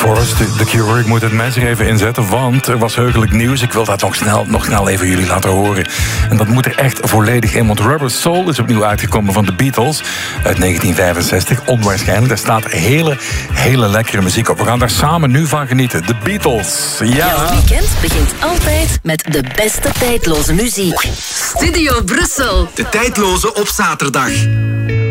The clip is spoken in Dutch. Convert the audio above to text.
course, The Cure. Ik moet het mes er even inzetten, want er was heugelijk nieuws. Ik wil dat nog snel even jullie laten horen. En dat moet er echt volledig in, want Rubber Soul is opnieuw uitgekomen van de Beatles uit 1965. Onwaarschijnlijk, daar staat hele lekkere muziek op. We gaan daar samen nu van genieten. De Beatles, ja. Jouw weekend begint altijd met de beste tijdloze muziek. Studio Brussel. De tijdloze op zaterdag.